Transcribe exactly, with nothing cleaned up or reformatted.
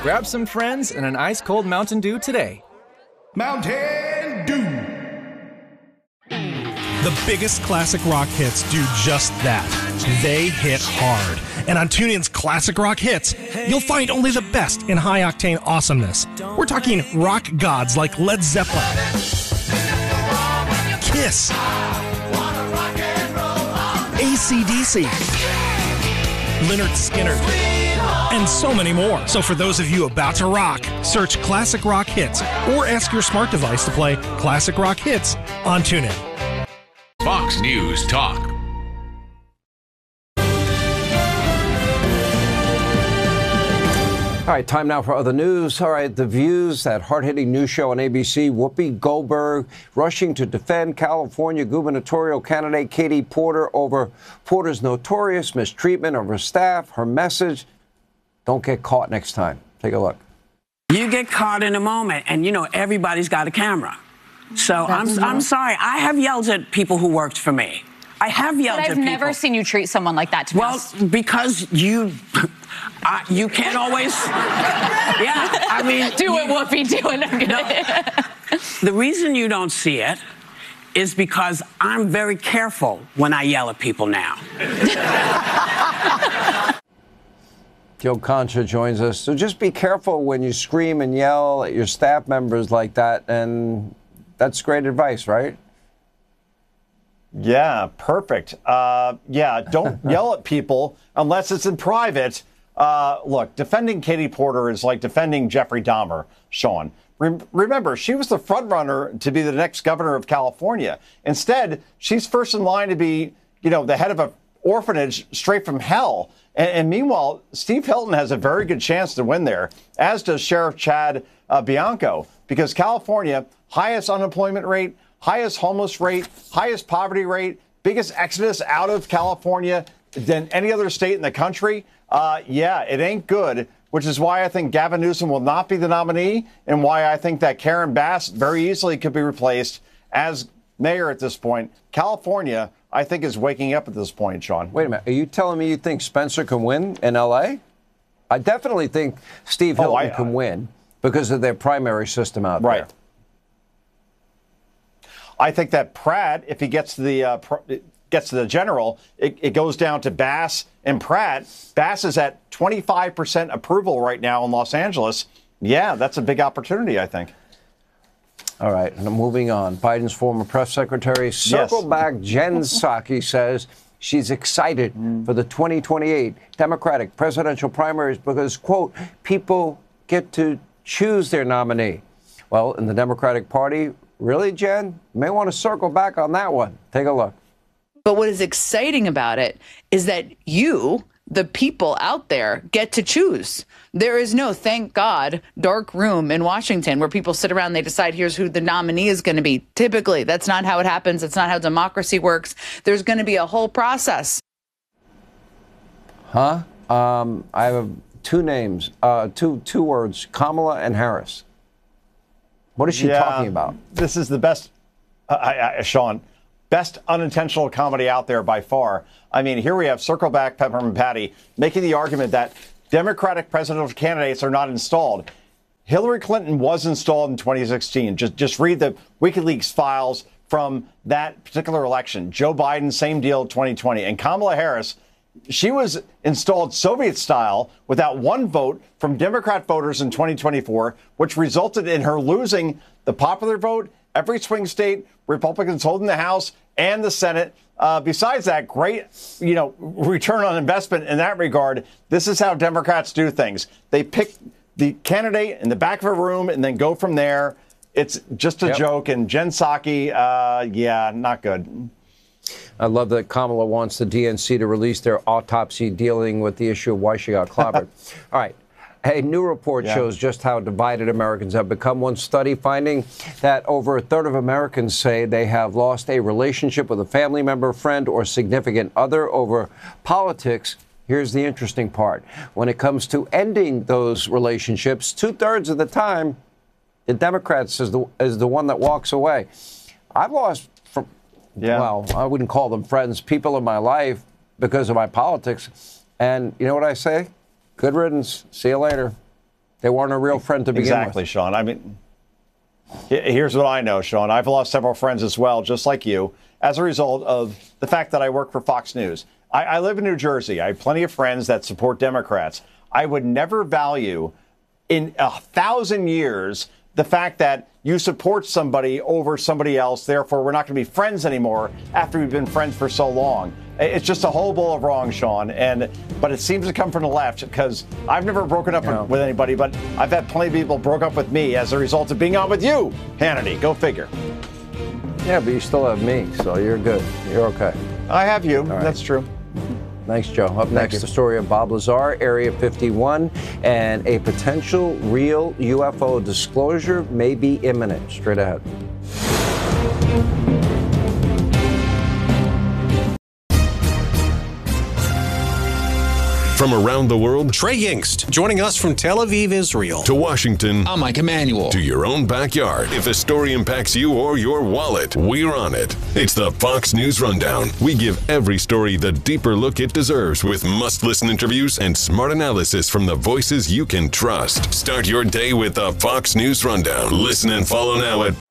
Grab some friends and an ice-cold Mountain Dew today. Mountain Dew. The biggest classic rock hits do just that. They hit hard. And on TuneIn's Classic Rock Hits, you'll find only the best in high-octane awesomeness. We're talking rock gods like Led Zeppelin, Kiss, A C D C, Lynyrd Skynyrd, and so many more. So for those of you about to rock, search Classic Rock Hits or ask your smart device to play Classic Rock Hits on TuneIn. Fox News Talk. All right, time now for other news. All right, The Views, that hard-hitting news show on A B C, Whoopi Goldberg rushing to defend California gubernatorial candidate Katie Porter over Porter's notorious mistreatment of her staff. Her message, don't get caught next time. Take a look. You get caught in a moment, and, you know, everybody's got a camera. So I'm, I'm sorry. I have yelled at people who worked for me. I have yelled but at I've people. I've never seen you treat someone like that. To well, because you, uh, you can't always. Yeah, I mean, do you, it, Whoopi. Do it. I'm no, the reason you don't see it is because I'm very careful when I yell at people now. Joe Concha joins us. So just be careful when you scream and yell at your staff members like that, and that's great advice, right? Yeah, perfect. Uh, yeah, don't yell at people unless it's in private. Uh, look, defending Katie Porter is like defending Jeffrey Dahmer, Sean. Re- remember, she was the front runner to be the next governor of California. Instead, she's first in line to be, you know, the head of an orphanage straight from hell. And, and meanwhile, Steve Hilton has a very good chance to win there, as does Sheriff Chad uh, Bianco, because California, highest unemployment rate, highest homeless rate, highest poverty rate, biggest exodus out of California than any other state in the country. Uh, yeah, it ain't good, which is why I think Gavin Newsom will not be the nominee and why I think that Karen Bass very easily could be replaced as mayor at this point. California, I think, is waking up at this point, Sean. Wait a minute. Are you telling me you think Spencer can win in L A? I definitely think Steve Hilton oh, I, can I, win because of their primary system out right. there. I think that Pratt, if he gets to the uh, gets to the general, it, it goes down to Bass and Pratt. Bass is at twenty-five percent approval right now in Los Angeles. Yeah, that's a big opportunity, I think. All right, and moving on. Biden's former press secretary, circle yes. back, Jen Psaki says she's excited mm. for the twenty twenty-eight Democratic presidential primaries because, quote, people get to choose their nominee. Well, in the Democratic Party, really, Jen? You may want to circle back on that one. Take a look. But what is exciting about it is that you, the people out there, get to choose. There is no, thank God, dark room in Washington where people sit around and they decide here's who the nominee is going to be. Typically, that's not how it happens. That's not how democracy works. There's going to be a whole process. Huh? Um, I have two names, uh, two two words, Kamala and Harris. What is she yeah, talking about? This is the best, uh, I, I, Sean, best unintentional comedy out there by far. I mean, here we have Circle Back Peppermint Patty making the argument that Democratic presidential candidates are not installed. Hillary Clinton was installed in twenty sixteen. Just, just read the WikiLeaks files from that particular election. Joe Biden, same deal, twenty twenty. And Kamala Harris, she was installed Soviet style without one vote from Democrat voters in twenty twenty-four, which resulted in her losing the popular vote, every swing state, Republicans holding the House and the Senate. Uh, besides that, great, you know, return on investment in that regard. This is how Democrats do things. They pick the candidate in the back of a room and then go from there. It's just a yep. joke. And Jen Psaki, uh, yeah, not good. I love that Kamala wants the D N C to release their autopsy dealing with the issue of why she got clobbered. All right. A new report yeah. shows just how divided Americans have become. One study finding that over a third of Americans say they have lost a relationship with a family member, friend, or significant other over politics. Here's the interesting part. When it comes to ending those relationships, two-thirds of the time, the Democrats is the, is the one that walks away. I've lost, from, yeah. well, I wouldn't call them friends, people in my life because of my politics. And you know what I say? Good riddance. See you later. They weren't a real friend to begin exactly, with. Sean. I mean, here's what I know, Sean. I've lost several friends as well, just like you, as a result of the fact that I work for Fox News. I, I live in New Jersey. I have plenty of friends that support Democrats. I would never value in a thousand years the fact that you support somebody over somebody else, therefore we're not going to be friends anymore after we've been friends for so long. It's just a whole bowl of wrong, Sean. And but it seems to come from the left, because I've never broken up Yeah. with anybody, but I've had plenty of people broke up with me as a result of being on with you, Hannity. Go figure. Yeah, but you still have me, so you're good. You're okay. I have you. right. That's true. Thanks, Joe. Up next, you. the story of Bob Lazar, Area fifty-one, and a potential real U F O disclosure may be imminent. Straight ahead. From around the world Trey Yingst, joining us from Tel Aviv, Israel. to Washington I'm Mike Emanuel. to your own backyard. If a story impacts you or your wallet, we're on it. It's the Fox News Rundown. We give every story the deeper look it deserves with must-listen interviews and smart analysis from the voices you can trust. Start your day with the Fox News Rundown. Listen and follow now at